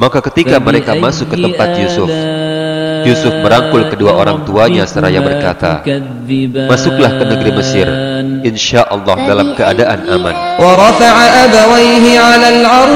Maka ketika mereka masuk ke tempat Yusuf, Yusuf merangkul kedua orang tuanya seraya berkata, masuklah ke negeri Mesir, insya Allah dalam keadaan aman.